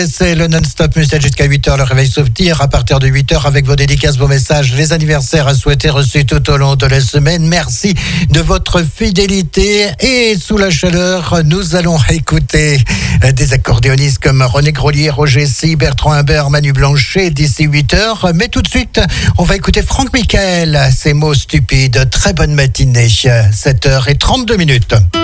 C'est le non-stop musique jusqu'à 8h, le réveil souvenir à partir de 8h avec vos dédicaces, vos messages, les anniversaires à souhaiter reçus tout au long de la semaine. Merci de votre fidélité et sous la chaleur, nous allons écouter des accordéonistes comme René Grolier, Roger Si, Bertrand Imbert, Manu Blanchet d'ici 8h. Mais tout de suite, on va écouter Franck Michael, ces mots stupides. Très bonne matinée, 7h32.